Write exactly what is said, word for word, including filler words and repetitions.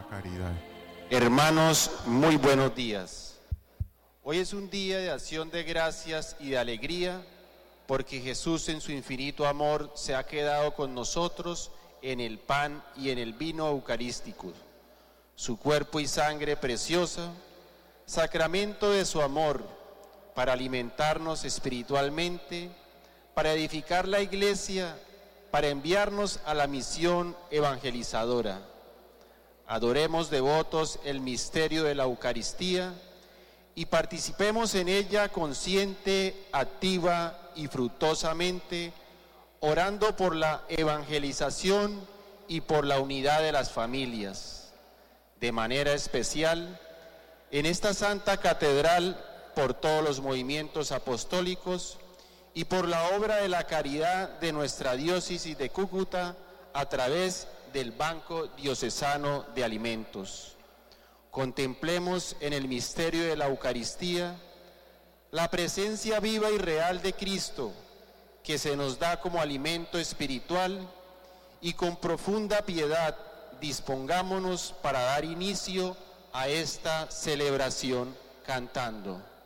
caridad. Hermanos, muy buenos días. Hoy es un día de acción de gracias y de alegría porque Jesús en su infinito amor se ha quedado con nosotros en el pan y en el vino eucarístico. Su cuerpo y sangre preciosa, sacramento de su amor para alimentarnos espiritualmente, para edificar la Iglesia, para enviarnos a la misión evangelizadora. Adoremos devotos el misterio de la Eucaristía y participemos en ella consciente, activa y fructosamente, orando por la evangelización y por la unidad de las familias. De manera especial, en esta Santa Catedral, por todos los movimientos apostólicos y por la obra de la caridad de nuestra diócesis de Cúcuta a través del Banco Diocesano de Alimentos. Contemplemos en el misterio de la Eucaristía la presencia viva y real de Cristo, que se nos da como alimento espiritual, y con profunda piedad dispongámonos para dar inicio a esta celebración cantando.